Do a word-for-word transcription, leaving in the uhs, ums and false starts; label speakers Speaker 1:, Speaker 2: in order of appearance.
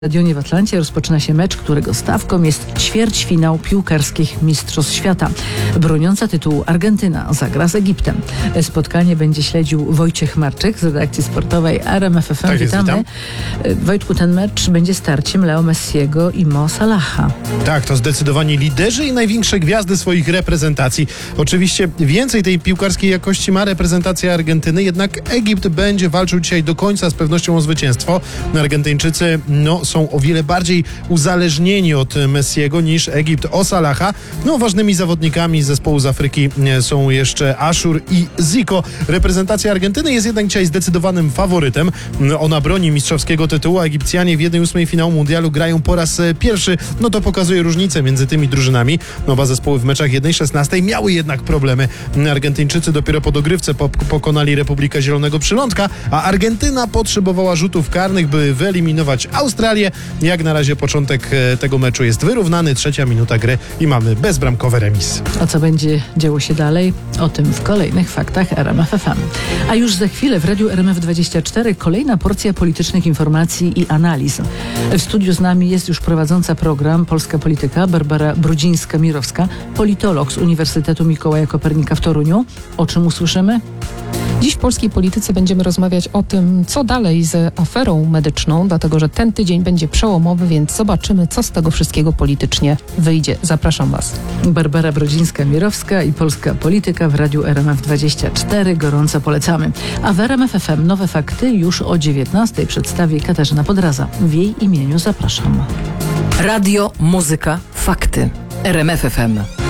Speaker 1: W stadionie w Atlancie rozpoczyna się mecz, którego stawką jest ćwierćfinał piłkarskich Mistrzostw Świata. Broniąca tytułu Argentyna zagra z Egiptem. Spotkanie będzie śledził Wojciech Marczyk z redakcji sportowej R M F F M.
Speaker 2: Tak jest,
Speaker 1: Witamy.
Speaker 2: witam.
Speaker 1: Wojtku, ten mecz będzie starciem Leo Messiego i Mo Salaha.
Speaker 2: Tak, to zdecydowanie liderzy i największe gwiazdy swoich reprezentacji. Oczywiście więcej tej piłkarskiej jakości ma reprezentacja Argentyny, jednak Egipt będzie walczył dzisiaj do końca z pewnością o zwycięstwo. Argentyńczycy no, są o wiele bardziej uzależnieni od Messiego niż Egipt o Salaha. No, ważnymi zawodnikami z zespołu z Afryki są jeszcze Ashur i Zico. Reprezentacja Argentyny jest jednak dzisiaj zdecydowanym faworytem. Ona broni mistrzowskiego tytułu, a Egipcjanie w jednej ósmej finału mundialu grają po raz pierwszy. No to pokazuje różnicę między tymi drużynami. Oba zespoły w meczach jeden szesnaście miały jednak problemy. Argentyńczycy dopiero po dogrywce po- pokonali Republikę Zielonego Przylądka, a Argentyna potrzebowała rzutów karnych, by wyeliminować Australię. Jak na razie początek e, tego meczu jest wyrównany, trzecia minuta gry i mamy bezbramkowy remis.
Speaker 1: A co będzie działo się dalej? O tym w kolejnych faktach R M F F M. A już za chwilę w Radiu R M F dwadzieścia cztery kolejna porcja politycznych informacji i analiz. W studiu z nami jest już prowadząca program Polska Polityka Barbara Brudzińska-Mirowska, politolog z Uniwersytetu Mikołaja Kopernika w Toruniu. O czym usłyszymy?
Speaker 3: Dziś w polskiej polityce będziemy rozmawiać o tym, co dalej z aferą medyczną, dlatego że ten tydzień będzie przełomowy, więc zobaczymy, co z tego wszystkiego politycznie wyjdzie. Zapraszam Was.
Speaker 1: Barbara Brudzińska-Mirowska i Polska Polityka w Radiu R M F dwadzieścia cztery. Gorąco polecamy. A w R M F F M nowe fakty już o dziewiętnastej przedstawi Katarzyna Podraza. W jej imieniu zapraszam.
Speaker 4: Radio, muzyka, fakty. R M F F M.